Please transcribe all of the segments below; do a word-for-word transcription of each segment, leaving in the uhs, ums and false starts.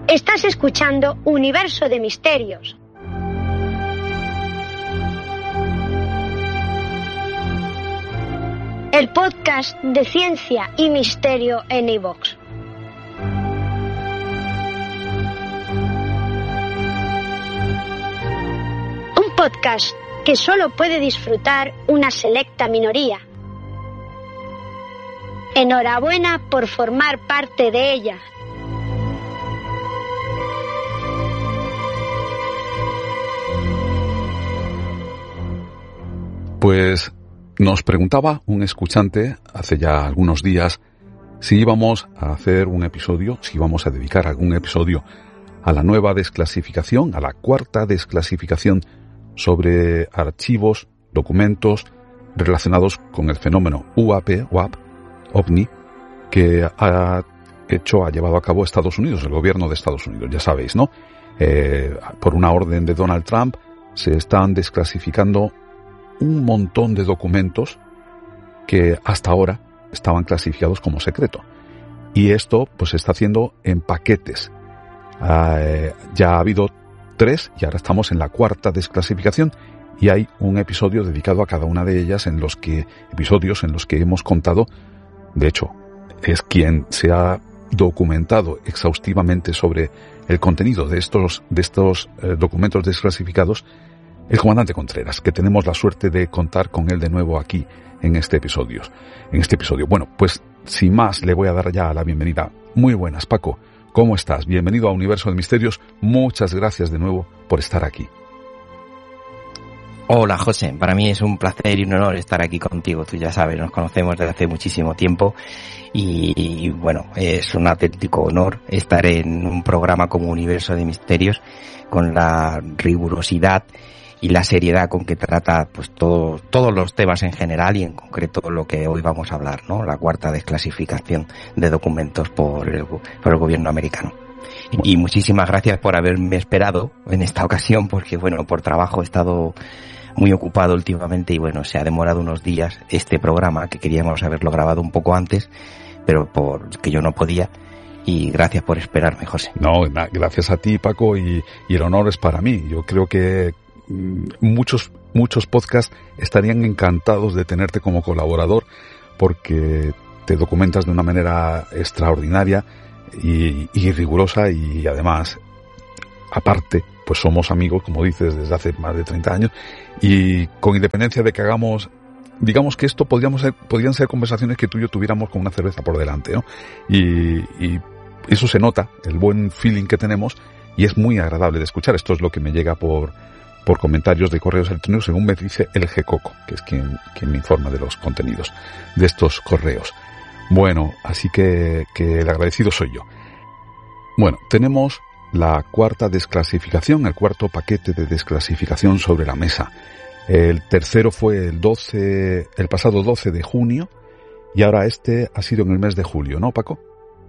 Estás escuchando Universo de Misterios. El podcast de ciencia y misterio en iVoox. Un podcast que solo puede disfrutar una selecta minoría. Enhorabuena por formar parte de ella. Pues nos preguntaba un escuchante hace ya algunos días si íbamos a hacer un episodio, si íbamos a dedicar algún episodio a la nueva desclasificación, a la cuarta desclasificación sobre archivos, documentos relacionados con el fenómeno U A P, U A P, OVNI, que ha hecho, ha llevado a cabo Estados Unidos, el gobierno de Estados Unidos, ya sabéis, ¿no? Eh, por una orden de Donald Trump se están desclasificando un montón de documentos que hasta ahora estaban clasificados como secreto. Y esto pues se está haciendo en paquetes. Eh, ya ha habido tres y ahora estamos en la cuarta desclasificación y hay un episodio dedicado a cada una de ellas en los que, episodios en los que hemos contado, de hecho, es quien se ha documentado exhaustivamente sobre el contenido de estos, de estos eh, documentos desclasificados, el comandante Contreras, que tenemos la suerte de contar con él de nuevo aquí en este episodio. En este episodio. Bueno, pues sin más le voy a dar ya la bienvenida. Muy buenas, Paco. ¿Cómo estás? Bienvenido a Universo de Misterios. Muchas gracias de nuevo por estar aquí. Hola, José. Para mí es un placer y un honor estar aquí contigo. Tú ya sabes, nos conocemos desde hace muchísimo tiempo y, y bueno, es un auténtico honor estar en un programa como Universo de Misterios con la rigurosidad y la seriedad con que trata pues todo, todos los temas en general y en concreto lo que hoy vamos a hablar, ¿no? La cuarta desclasificación de documentos por el, por el gobierno americano. Bueno. Y muchísimas gracias por haberme esperado en esta ocasión porque, bueno, por trabajo he estado muy ocupado últimamente y, bueno, se ha demorado unos días este programa que queríamos haberlo grabado un poco antes, pero por que yo no podía. Y gracias por esperarme, José. No, gracias a ti, Paco, y, y el honor es para mí. Yo creo que muchos muchos podcasts estarían encantados de tenerte como colaborador porque te documentas de una manera extraordinaria y, y rigurosa y además, aparte, pues somos amigos, como dices, desde hace más de treinta años y con independencia de que hagamos, digamos que esto podríamos ser, podrían ser conversaciones que tú y yo tuviéramos con una cerveza por delante, ¿no? Y, y eso se nota, el buen feeling que tenemos y es muy agradable de escuchar. Esto es lo que me llega por por comentarios de correos electrónicos, según me dice el G-Coco, que es quien, quien me informa de los contenidos de estos correos. Bueno, así que, que el agradecido soy yo. Bueno, tenemos la cuarta desclasificación, el cuarto paquete de desclasificación sobre la mesa. El tercero fue el doce, el pasado doce de junio, y ahora este ha sido en el mes de julio, ¿no, Paco?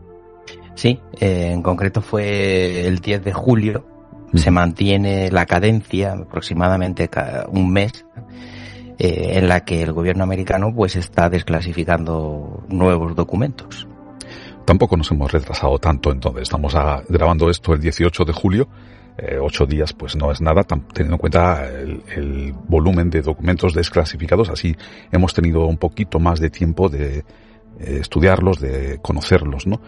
Sí, eh, en concreto fue el diez de julio. Se mantiene la cadencia aproximadamente cada un mes eh, en la que el gobierno americano pues está desclasificando nuevos documentos. Tampoco nos hemos retrasado tanto, entonces estamos a, grabando esto el dieciocho de julio, eh, ocho días pues no es nada, tam, teniendo en cuenta el, el volumen de documentos desclasificados, así hemos tenido un poquito más de tiempo de eh, estudiarlos, de conocerlos, ¿no?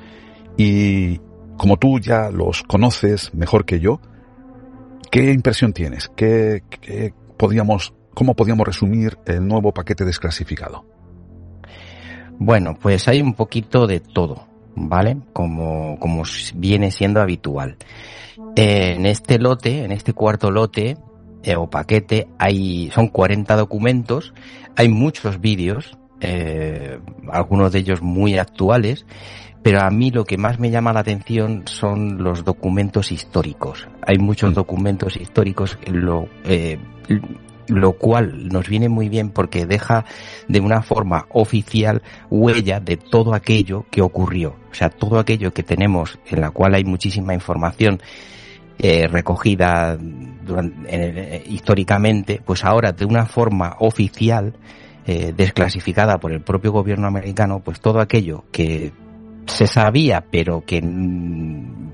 Y como tú ya los conoces mejor que yo, ¿qué impresión tienes? ¿Qué, qué podíamos, ¿Cómo podíamos resumir el nuevo paquete desclasificado? Bueno, pues hay un poquito de todo, ¿vale? Como, como viene siendo habitual. Eh, en este lote, en este cuarto lote eh, o paquete, hay son cuarenta documentos, hay muchos vídeos, eh, algunos de ellos muy actuales, pero a mí lo que más me llama la atención son los documentos históricos. Hay muchos documentos históricos, lo, eh, lo cual nos viene muy bien porque deja de una forma oficial huella de todo aquello que ocurrió. O sea, todo aquello que tenemos, en la cual hay muchísima información eh, recogida durante, eh, históricamente, pues ahora de una forma oficial, eh, desclasificada por el propio gobierno americano, pues todo aquello que se sabía, pero que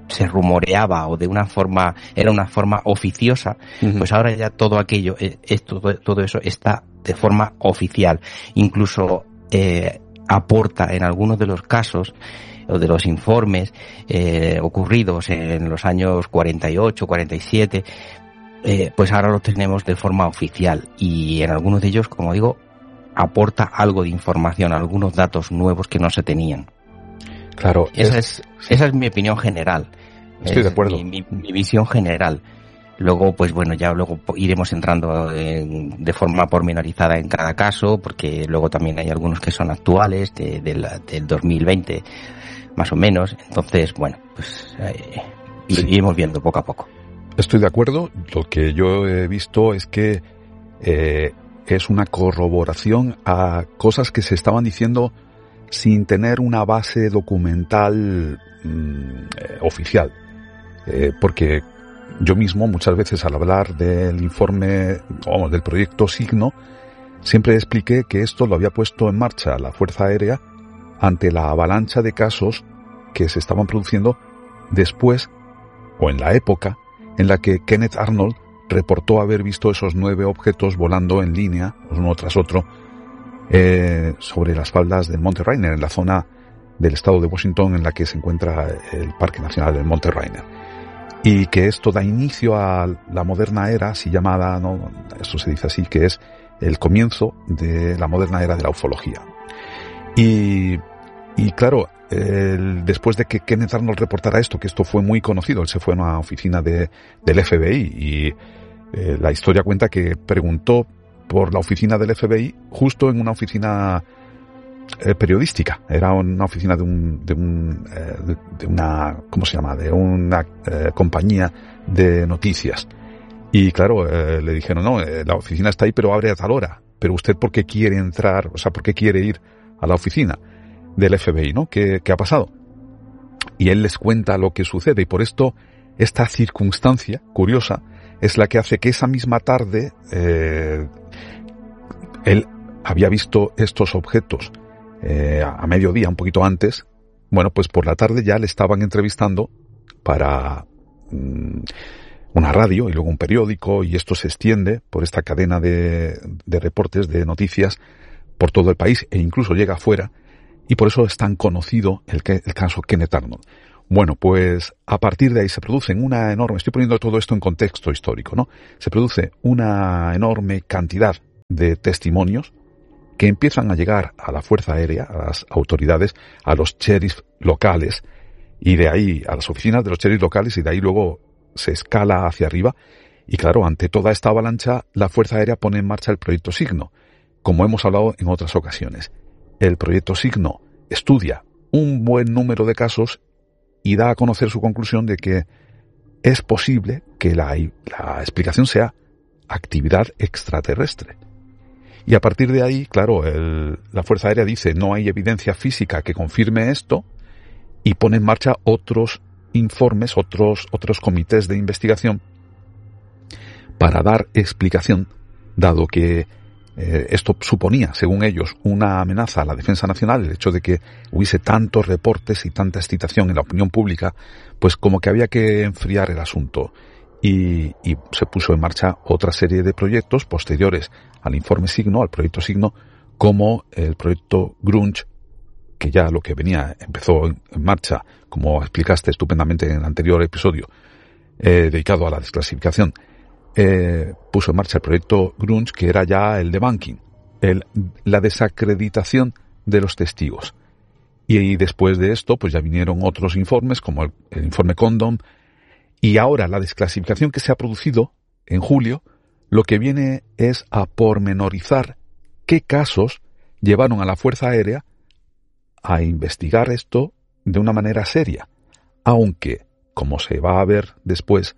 se rumoreaba o de una forma, era una forma oficiosa, uh-huh. pues ahora ya todo aquello, esto, todo eso está de forma oficial. Incluso eh, aporta en algunos de los casos o de los informes eh, ocurridos en los años cuarenta y ocho, cuarenta y siete, eh, pues ahora lo tenemos de forma oficial y en algunos de ellos, como digo, aporta algo de información, algunos datos nuevos que no se tenían. Claro. Esa es, es esa es mi opinión general. Estoy es de acuerdo. Mi, mi, mi visión general. Luego, pues bueno, ya luego iremos entrando en, de forma pormenorizada en cada caso, porque luego también hay algunos que son actuales, de, de la, del dos mil veinte, más o menos. Entonces, bueno, pues eh, sí. iremos viendo poco a poco. Estoy de acuerdo. Lo que yo he visto es que eh, es una corroboración a cosas que se estaban diciendo sin tener una base documental mmm, eh, oficial. Eh, porque yo mismo muchas veces al hablar del informe, o del proyecto Signo, siempre expliqué que esto lo había puesto en marcha la Fuerza Aérea ante la avalancha de casos que se estaban produciendo después o en la época en la que Kenneth Arnold reportó haber visto esos nueve objetos volando en línea, uno tras otro, eh, sobre las faldas del Monte Rainier, en la zona del estado de Washington en la que se encuentra el Parque Nacional del Monte Rainier. Y que esto da inicio a la moderna era, así llamada, ¿no? Esto se dice así, que es el comienzo de la moderna era de la ufología. Y, y claro, el, después de que Kenneth Arnold reportara esto, que esto fue muy conocido, él se fue a una oficina de, del F B I y eh, la historia cuenta que preguntó por la oficina del F B I justo en una oficina Eh, periodística. Era una oficina de un de un eh, de, de una ¿cómo se llama? de una eh, compañía de noticias. Y claro, eh, le dijeron, no, eh, la oficina está ahí pero abre a tal hora. Pero usted, ¿por qué quiere entrar? O sea, ¿por qué quiere ir a la oficina del F B I, no? ¿Qué, qué ha pasado? Y él les cuenta lo que sucede y por esto esta circunstancia curiosa es la que hace que esa misma tarde eh, él había visto estos objetos Eh, a mediodía, un poquito antes. Bueno, pues por la tarde ya le estaban entrevistando para mmm, una radio y luego un periódico, y esto se extiende por esta cadena de, de reportes, de noticias por todo el país e incluso llega afuera, y por eso es tan conocido el, que, el caso Kenneth Arnold. Bueno, pues a partir de ahí se produce una enorme, estoy poniendo todo esto en contexto histórico, ¿no? Se produce una enorme cantidad de testimonios que empiezan a llegar a la Fuerza Aérea, a las autoridades, a los sheriffs locales, y de ahí a las oficinas de los sheriffs locales, y de ahí luego se escala hacia arriba. Y claro, ante toda esta avalancha, la Fuerza Aérea pone en marcha el proyecto Signo, como hemos hablado en otras ocasiones. El proyecto Signo estudia un buen número de casos y da a conocer su conclusión de que es posible que la, la explicación sea actividad extraterrestre. Y a partir de ahí, claro, el, la Fuerza Aérea dice no hay evidencia física que confirme esto y pone en marcha otros informes, otros, otros comités de investigación para dar explicación, dado que eh, esto suponía, según ellos, una amenaza a la defensa nacional, el hecho de que hubiese tantos reportes y tanta excitación en la opinión pública, pues como que había que enfriar el asunto. Y, y se puso en marcha otra serie de proyectos posteriores al informe Signo, al proyecto Signo, como el proyecto Grunge, que ya lo que venía empezó en, en marcha, como explicaste estupendamente en el anterior episodio, eh, dedicado a la desclasificación. Eh, puso en marcha el proyecto Grunge, que era ya el debunking, el, la desacreditación de los testigos. Y, y después de esto, pues ya vinieron otros informes, como el, el informe Condom. Y ahora la desclasificación que se ha producido en julio, lo que viene es a pormenorizar qué casos llevaron a la Fuerza Aérea a investigar esto de una manera seria. Aunque, como se va a ver después,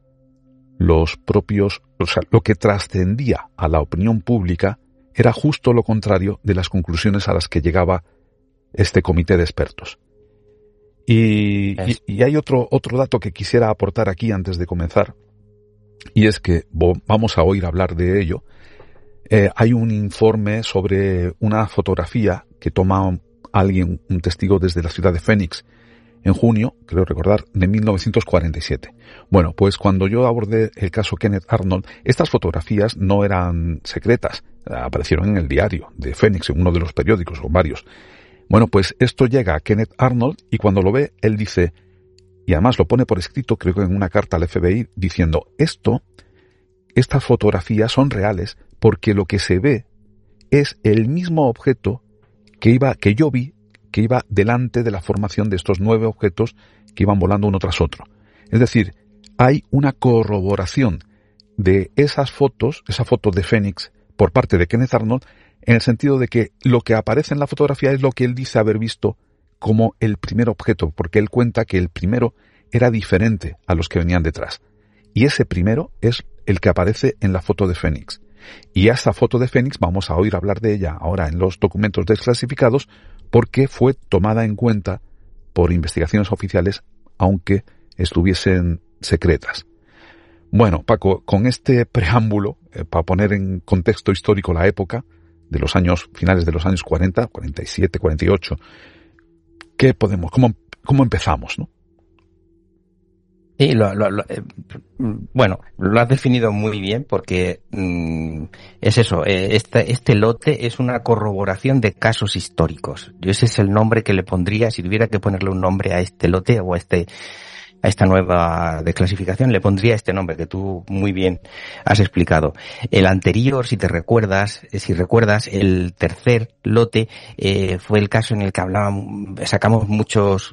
los propios, o sea, lo que trascendía a la opinión pública era justo lo contrario de las conclusiones a las que llegaba este comité de expertos. Y, y, y hay otro, otro dato que quisiera aportar aquí antes de comenzar, y es que vamos a oír hablar de ello. Eh, hay un informe sobre una fotografía que toma alguien, un testigo desde la ciudad de Phoenix, en junio, creo recordar, de mil novecientos cuarenta y siete. Bueno, pues cuando yo abordé el caso Kenneth Arnold, estas fotografías no eran secretas, aparecieron en el diario de Phoenix, en uno de los periódicos o varios. Bueno, pues esto llega a Kenneth Arnold y cuando lo ve, él dice, y además lo pone por escrito, creo que en una carta al F B I, diciendo, esto, estas fotografías son reales porque lo que se ve es el mismo objeto que iba, que yo vi, que iba delante de la formación de estos nueve objetos que iban volando uno tras otro. Es decir, hay una corroboración de esas fotos, esa foto de Phoenix por parte de Kenneth Arnold, en el sentido de que lo que aparece en la fotografía es lo que él dice haber visto como el primer objeto, porque él cuenta que el primero era diferente a los que venían detrás. Y ese primero es el que aparece en la foto de Phoenix. Y a esta foto de Phoenix vamos a oír hablar de ella ahora en los documentos desclasificados, porque fue tomada en cuenta por investigaciones oficiales, aunque estuviesen secretas. Bueno, Paco, con este preámbulo, eh, para poner en contexto histórico la época de los años, finales de los años cuarenta, cuarenta y siete, cuarenta y ocho, ¿qué podemos, cómo, cómo empezamos, no? Sí, lo, lo, lo, eh, bueno, lo has definido muy bien porque mmm, es eso, eh, este, este lote es una corroboración de casos históricos. Yo ese es el nombre que le pondría, si tuviera que ponerle un nombre a este lote o a este a esta nueva desclasificación, le pondría este nombre que tú muy bien has explicado. El anterior, si te recuerdas, si recuerdas, el tercer lote eh, fue el caso en el que hablábamos, sacamos muchos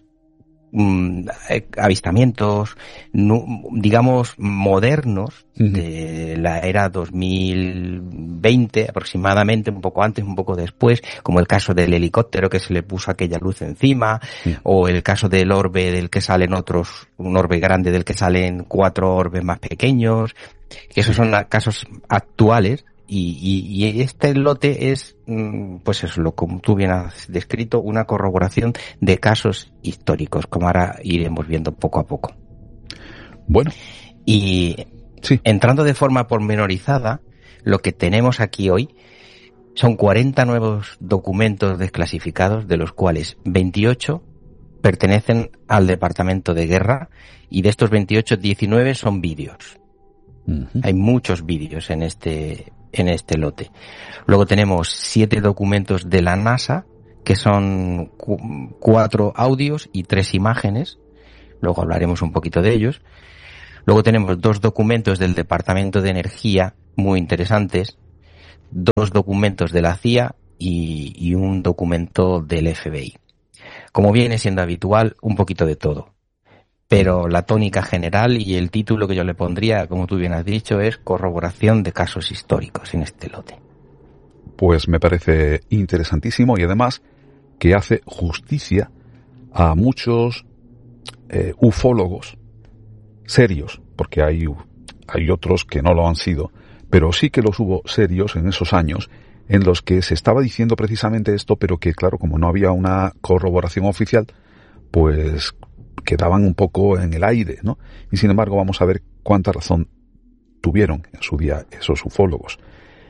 avistamientos, digamos, modernos de la era dos mil veinte aproximadamente, un poco antes, un poco después, como el caso del helicóptero que se le puso aquella luz encima, sí. O el caso del orbe del que salen otros, un orbe grande del que salen cuatro orbes más pequeños, que esos son casos actuales. Y, y, y este lote es, pues eso, lo como tú bien has descrito, una corroboración de casos históricos, como ahora iremos viendo poco a poco. Bueno. Y sí. Entrando de forma pormenorizada, lo que tenemos aquí hoy son cuarenta nuevos documentos desclasificados, de los cuales veintiocho pertenecen al Departamento de Guerra, y de estos veintiocho, diecinueve son vídeos. Uh-huh. Hay muchos vídeos en este en este lote. Luego tenemos siete documentos de la NASA, que son cu- cuatro audios y tres imágenes. Luego hablaremos un poquito de ellos. Luego tenemos dos documentos del Departamento de Energía muy interesantes, dos documentos de la C I A y, y un documento del F B I. Como viene siendo habitual, un poquito de todo. Pero la tónica general y el título que yo le pondría, como tú bien has dicho, es corroboración de casos históricos en este lote. Pues me parece interesantísimo y además que hace justicia a muchos eh, ufólogos serios, porque hay, hay otros que no lo han sido, pero sí que los hubo serios en esos años en los que se estaba diciendo precisamente esto, pero que claro, como no había una corroboración oficial, pues quedaban un poco en el aire, ¿no? Y sin embargo vamos a ver cuánta razón tuvieron en su día esos ufólogos.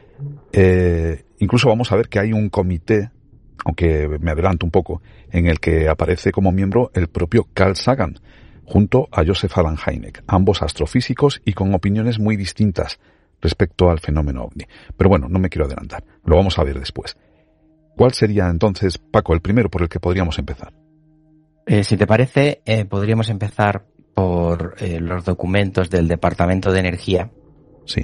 Eh, incluso vamos a ver que hay un comité, aunque me adelanto un poco, en el que aparece como miembro el propio Carl Sagan, junto a Joseph Allen Hynek, ambos astrofísicos y con opiniones muy distintas respecto al fenómeno ovni. Pero bueno, no me quiero adelantar, lo vamos a ver después. ¿Cuál sería entonces, Paco, el primero por el que podríamos empezar? Eh, si te parece, eh, podríamos empezar por eh, los documentos del Departamento de Energía. Sí.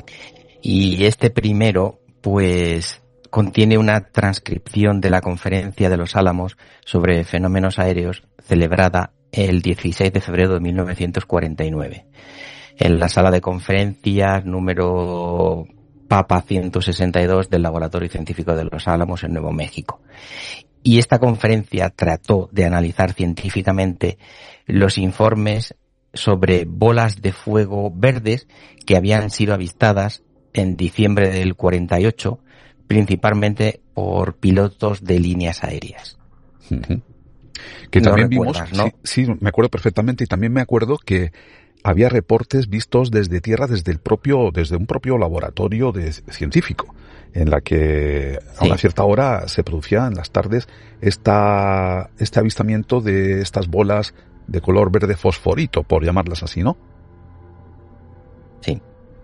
Y este primero, pues, contiene una transcripción de la Conferencia de los Álamos sobre fenómenos aéreos celebrada el dieciséis de febrero de mil novecientos cuarenta y nueve. En la sala de conferencias número Papa ciento sesenta y dos del Laboratorio Científico de los Álamos en Nuevo México. Y esta conferencia trató de analizar científicamente los informes sobre bolas de fuego verdes que habían sido avistadas en diciembre del cuarenta y ocho, principalmente por pilotos de líneas aéreas. Uh-huh. Que no también vimos, ¿no? sí, sí, me acuerdo perfectamente, y también me acuerdo que había reportes vistos desde tierra, desde el propio, desde un propio laboratorio de científico, en la que a Sí. una cierta hora se producía en las tardes esta, este avistamiento de estas bolas de color verde fosforito, por llamarlas así, ¿no? Sí.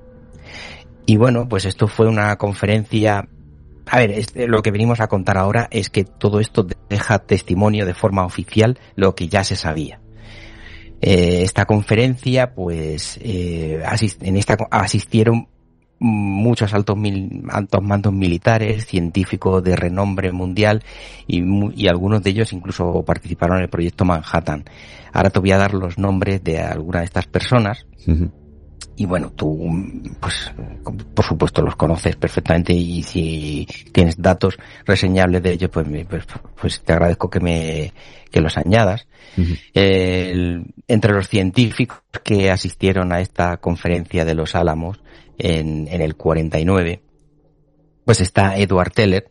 Y bueno, pues esto fue una conferencia. A ver, este, lo que venimos a contar ahora es que todo esto deja testimonio de forma oficial lo que ya se sabía. Eh, esta conferencia, pues, eh, asist, en esta asistieron muchos altos, mil, altos mandos militares, científicos de renombre mundial y, y algunos de ellos incluso participaron en el proyecto Manhattan. Ahora te voy a dar los nombres de algunas de estas personas. Uh-huh. Y bueno, tú, pues, por supuesto los conoces perfectamente y si tienes datos reseñables de ellos, pues, pues, pues te agradezco que me, que los añadas. Uh-huh. El, entre los científicos que asistieron a esta conferencia de Los Álamos en, en el cuarenta y nueve, pues está Edward Teller,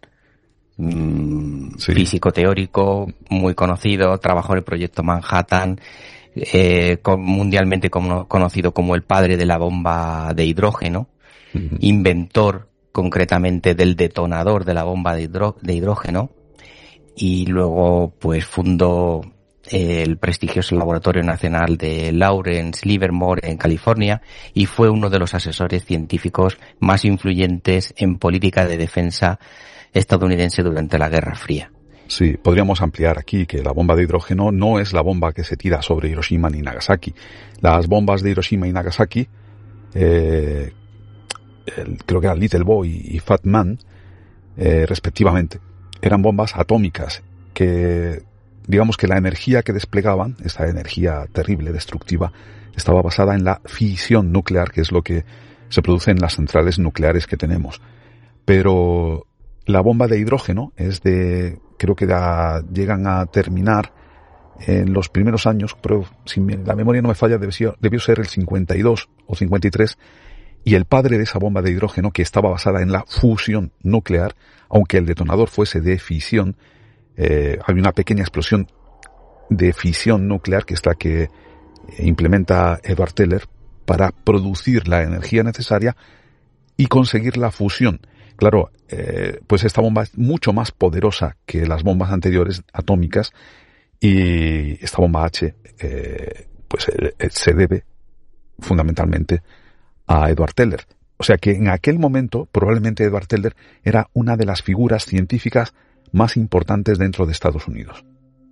mmm, sí. físico teórico muy conocido, trabajó en el proyecto Manhattan, Eh, mundialmente como, conocido como el padre de la bomba de hidrógeno, uh-huh. inventor concretamente del detonador de la bomba de, hidro, de hidrógeno, y luego pues fundó eh, el prestigioso Laboratorio Nacional de Lawrence Livermore en California y fue uno de los asesores científicos más influyentes en política de defensa estadounidense durante la Guerra Fría. Sí, podríamos ampliar aquí que la bomba de hidrógeno no es la bomba que se tira sobre Hiroshima ni Nagasaki. Las bombas de Hiroshima y Nagasaki, eh, el, creo que eran Little Boy y Fat Man, eh, respectivamente, eran bombas atómicas que, digamos que la energía que desplegaban, esta energía terrible, destructiva, estaba basada en la fisión nuclear, que es lo que se produce en las centrales nucleares que tenemos. Pero la bomba de hidrógeno es de... creo que da, llegan a terminar en los primeros años, pero si la memoria no me falla, debió, debió ser el cincuenta y dos o cincuenta y tres, y el padre de esa bomba de hidrógeno, que estaba basada en la fusión nuclear, aunque el detonador fuese de fisión, eh, hay una pequeña explosión de fisión nuclear, que es la que implementa Edward Teller para producir la energía necesaria y conseguir la fusión. Claro, eh, pues esta bomba es mucho más poderosa que las bombas anteriores atómicas y esta bomba H eh, pues eh, se debe fundamentalmente a Edward Teller. O sea que en aquel momento probablemente Edward Teller era una de las figuras científicas más importantes dentro de Estados Unidos.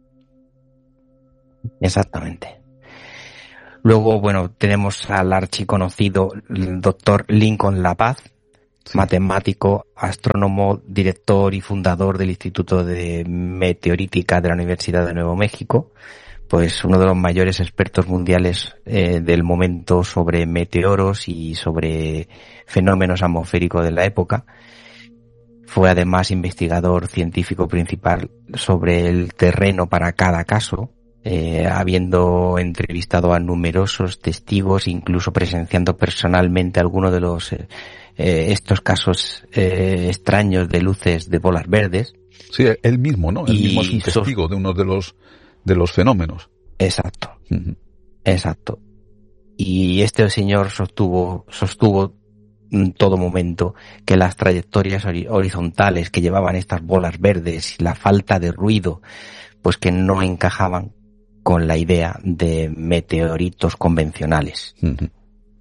Exactamente. Luego, bueno, tenemos al archiconocido doctor Lincoln La Paz, sí. matemático, astrónomo, director y fundador del Instituto de Meteorítica de la Universidad de Nuevo México, pues uno de los mayores expertos mundiales eh, del momento sobre meteoros y sobre fenómenos atmosféricos de la época. Fue además investigador científico principal sobre el terreno para cada caso, eh, habiendo entrevistado a numerosos testigos, incluso presenciando personalmente algunos de los eh, eh, estos casos eh, extraños de luces de bolas verdes. Sí, él mismo, ¿no? Él y mismo es un testigo sos... de uno de los de los fenómenos. Exacto, uh-huh. exacto. Y este señor sostuvo sostuvo en todo momento que las trayectorias horizontales que llevaban estas bolas verdes y la falta de ruido, pues que no encajaban con la idea de meteoritos convencionales. Uh-huh.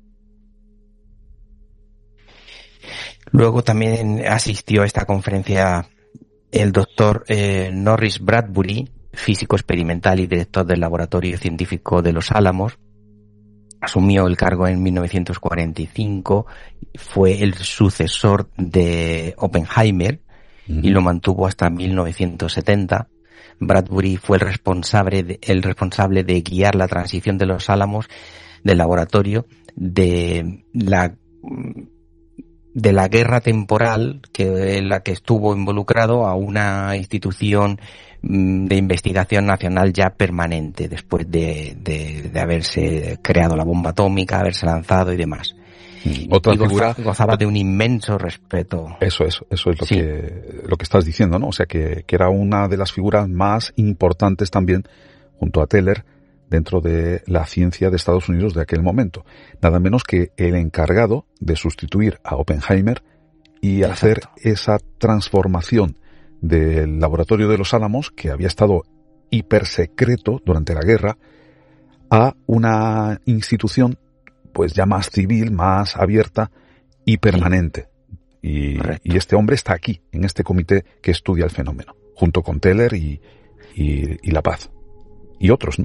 Luego también asistió a esta conferencia el doctor eh, Norris Bradbury, físico experimental y director del Laboratorio Científico de Los Álamos. Asumió el cargo en mil novecientos cuarenta y cinco, fue el sucesor de Oppenheimer uh-huh. y lo mantuvo hasta mil novecientos setenta. Bradbury fue el responsable de, el responsable de guiar la transición de Los Álamos del laboratorio de la de la guerra temporal que en la que estuvo involucrado a una institución de investigación nacional ya permanente después de, de, de haberse creado la bomba atómica, haberse lanzado y demás. Otra y figura goza, gozaba de un inmenso respeto. Eso, eso, eso es lo sí. que lo que estás diciendo, ¿no? O sea que, que era una de las figuras más importantes también junto a Teller dentro de la ciencia de Estados Unidos de aquel momento. Nada menos que el encargado de sustituir a Oppenheimer y Exacto. hacer esa transformación del laboratorio de Los Álamos, que había estado hiper secreto durante la guerra, a una institución pues ya más civil, más abierta y permanente. Sí. Y, y este hombre está aquí, en este comité que estudia el fenómeno, junto con Teller y, y, y La Paz. Y otros, ¿no?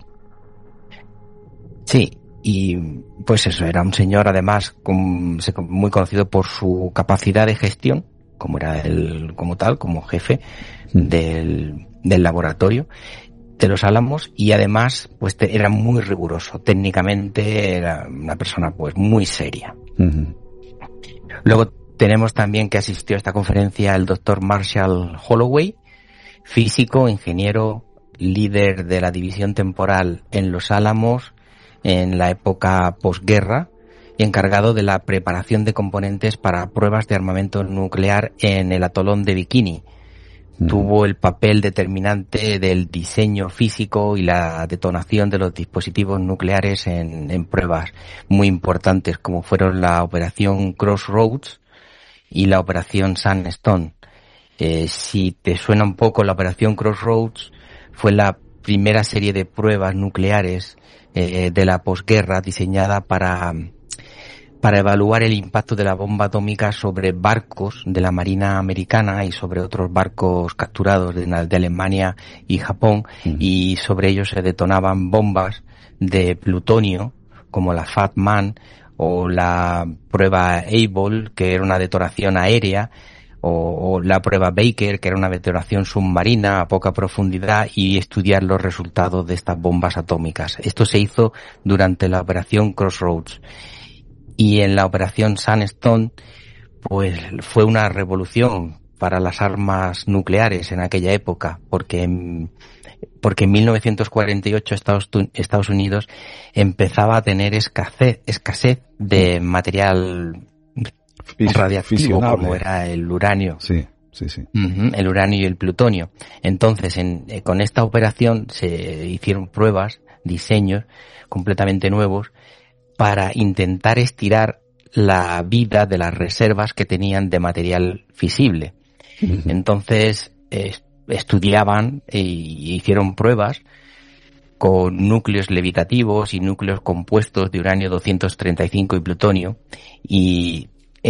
Sí, y pues eso, era un señor además con, muy conocido por su capacidad de gestión, como era él como tal, como jefe del, del laboratorio de Los Álamos, y además pues te, era muy riguroso, técnicamente era una persona pues muy seria. Uh-huh. Luego tenemos también que asistió a esta conferencia el doctor Marshall Holloway, físico, ingeniero, líder de la división temporal en Los Álamos en la época posguerra y encargado de la preparación de componentes para pruebas de armamento nuclear en el atolón de Bikini. Mm. Tuvo el papel determinante del diseño físico y la detonación de los dispositivos nucleares en, en pruebas muy importantes como fueron la operación Crossroads y la operación Sandstone. Eh, si te suena un poco, la operación Crossroads fue la primera serie de pruebas nucleares eh, de la posguerra diseñada para para evaluar el impacto de la bomba atómica sobre barcos de la Marina Americana y sobre otros barcos capturados de, de Alemania y Japón, mm. y sobre ellos se detonaban bombas de plutonio como la Fat Man o la prueba Able, que era una detonación aérea, o, o la prueba Baker, que era una detonación submarina a poca profundidad, y estudiar los resultados de estas bombas atómicas. Esto se hizo durante la operación Crossroads. Y en la operación Sandstone, pues fue una revolución para las armas nucleares en aquella época, porque en, porque en mil novecientos cuarenta y ocho Estados, Estados Unidos empezaba a tener escasez, escasez de material radiactivo, como era el uranio. Sí, sí, sí. Uh-huh, el uranio y el plutonio. Entonces, en, eh, con esta operación se hicieron pruebas, diseños completamente nuevos para intentar estirar la vida de las reservas que tenían de material fisible. Uh-huh. Entonces, eh, estudiaban e hicieron pruebas con núcleos levitativos y núcleos compuestos de uranio doscientos treinta y cinco y plutonio, y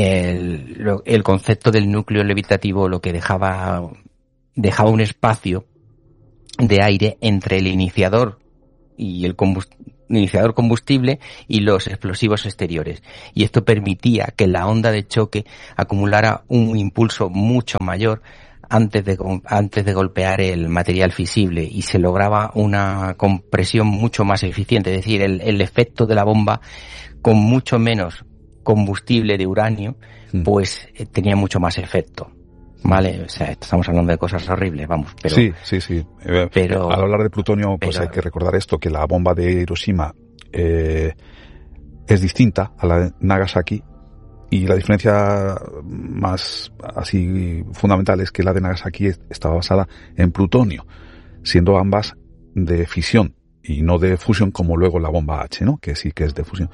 el, el concepto del núcleo levitativo lo que dejaba, dejaba un espacio de aire entre el iniciador y el combust- iniciador combustible y los explosivos exteriores, y esto permitía que la onda de choque acumulara un impulso mucho mayor antes de antes de golpear el material fisible, y se lograba una compresión mucho más eficiente, es decir, el, el efecto de la bomba con mucho menos combustible de uranio, pues eh, tenía mucho más efecto. Vale, o sea, estamos hablando de cosas horribles, vamos, pero... Sí, sí, sí. Eh, pero, al hablar de plutonio, pues pero, hay que recordar esto, que la bomba de Hiroshima eh, es distinta a la de Nagasaki, y la diferencia más así fundamental es que la de Nagasaki estaba basada en plutonio, siendo ambas de fisión y no de fusión como luego la bomba H, ¿no? Que sí que es de fusión.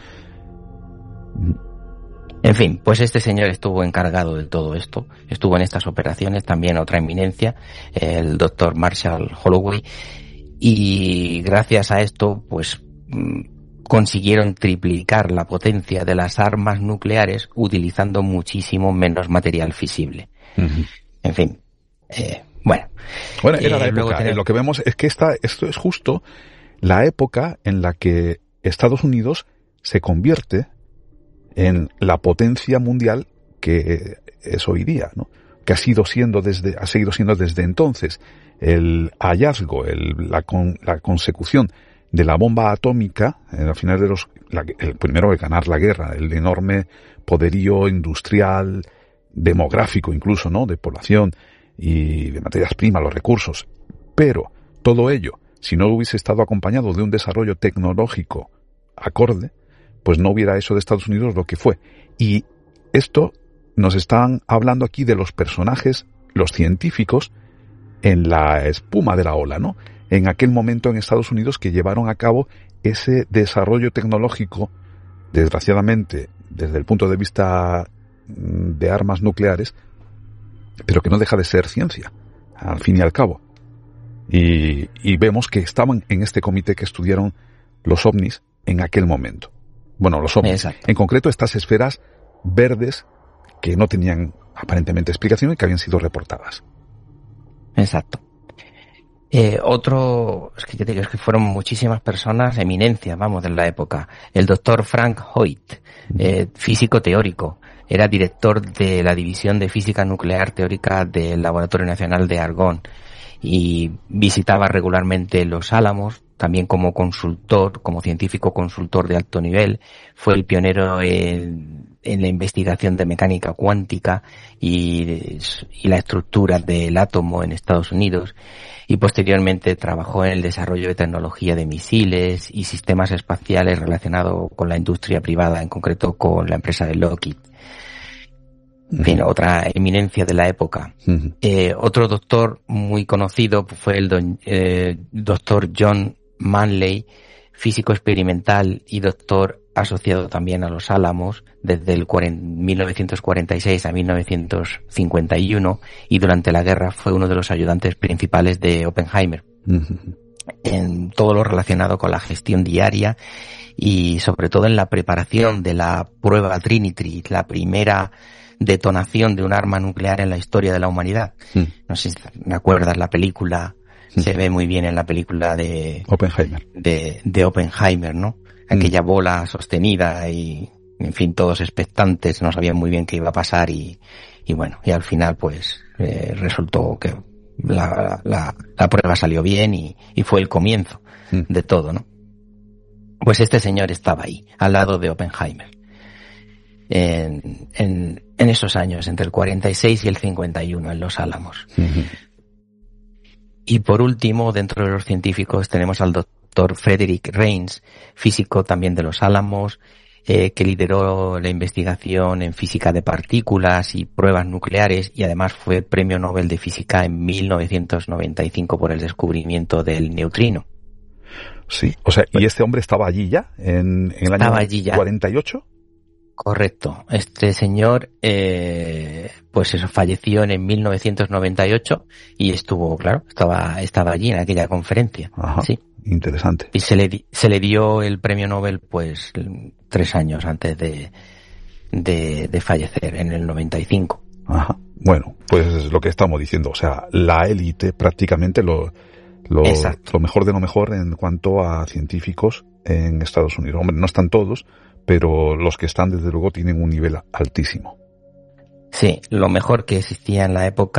En fin, pues este señor estuvo encargado de todo esto, estuvo en estas operaciones, también otra eminencia, el doctor Marshall Holloway, y gracias a esto, pues consiguieron triplicar la potencia de las armas nucleares utilizando muchísimo menos material fisible. Uh-huh. En fin, eh, bueno. Bueno, era eh, la época. Tenemos... Lo que vemos es que esta, esto es justo la época en la que Estados Unidos se convierte en la potencia mundial que es hoy día, ¿no? Que ha sido siendo desde, ha seguido siendo desde entonces. El hallazgo, el, la, con, la consecución de la bomba atómica, eh, al final de los, la, el primero de ganar la guerra, el enorme poderío industrial, demográfico incluso, ¿no? De población y de materias primas, los recursos. Pero todo ello, si no hubiese estado acompañado de un desarrollo tecnológico acorde, pues no hubiera eso de Estados Unidos lo que fue. Y esto nos están hablando aquí de los personajes, los científicos, en la espuma de la ola, ¿no? En aquel momento en Estados Unidos que llevaron a cabo ese desarrollo tecnológico, desgraciadamente, desde el punto de vista de armas nucleares, pero que no deja de ser ciencia, al fin y al cabo. Y, y vemos que estaban en este comité que estudiaron los ovnis en aquel momento. Bueno, los ovnis. Exacto. En concreto, estas esferas verdes que no tenían aparentemente explicación y que habían sido reportadas. Exacto. Eh, otro, es que yo digo, es que fueron muchísimas personas, eminencias, vamos, de la época. El doctor Frank Hoyt, eh, físico teórico, era director de la División de Física Nuclear Teórica del Laboratorio Nacional de Argonne y visitaba regularmente Los Álamos, también como consultor, como científico consultor de alto nivel. Fue el pionero en, en la investigación de mecánica cuántica y, y la estructura del átomo en Estados Unidos. Y posteriormente trabajó en el desarrollo de tecnología de misiles y sistemas espaciales relacionados con la industria privada, en concreto con la empresa de Lockheed. En fin, otra eminencia de la época. Uh-huh. Eh, otro doctor muy conocido fue el don, eh, doctor John Manley, físico experimental y doctor asociado también a Los Álamos desde el mil novecientos cuarenta y seis a mil novecientos cincuenta y uno, y durante la guerra fue uno de los ayudantes principales de Oppenheimer. Uh-huh. En todo lo relacionado con la gestión diaria y sobre todo en la preparación de la prueba Trinity, la primera detonación de un arma nuclear en la historia de la humanidad. Mm. No sé si me acuerdas la película, mm. se ve muy bien en la película de Oppenheimer, de, de Oppenheimer, ¿no? Aquella mm. bola sostenida y, en fin, todos expectantes, no sabían muy bien qué iba a pasar y, y bueno, y al final pues eh, resultó que la, la, la prueba salió bien y, y fue el comienzo mm. de todo, ¿no? Pues este señor estaba ahí, al lado de Oppenheimer. En, en, en esos años, entre el cuarenta y seis y el cincuenta y uno, en Los Álamos. Uh-huh. Y por último, dentro de los científicos, tenemos al doctor Frederick Reines, físico también de Los Álamos, eh, que lideró la investigación en física de partículas y pruebas nucleares, y además fue premio Nobel de Física en mil novecientos noventa y cinco por el descubrimiento del neutrino. Sí, o sea, ¿y este hombre estaba allí ya, en, en el estaba año allí ya. cuarenta y ocho? Correcto. Este señor, eh, pues eso, falleció en mil novecientos noventa y ocho y estuvo, claro, estaba, estaba allí en aquella conferencia. Ajá, sí. Interesante. Y se le, se le dio el premio Nobel, pues, tres años antes de, de, de fallecer, en el noventa y cinco. Ajá. Bueno, pues es lo que estamos diciendo. O sea, la élite prácticamente lo, lo, lo mejor de lo mejor en cuanto a científicos en Estados Unidos. Hombre, no están todos, pero los que están, desde luego, tienen un nivel altísimo. Sí, lo mejor que existía en la época